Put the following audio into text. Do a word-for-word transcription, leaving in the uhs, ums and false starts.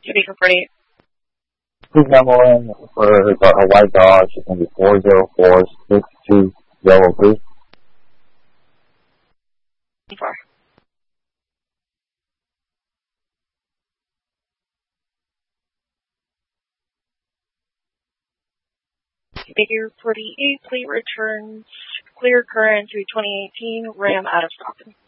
Speaker forty-eight. Please number in for a white Dodge. It's going to be four zero four six two zero three. Four. Speaker forty-eight, plate returns clear current through twenty eighteen, Ram out of stock.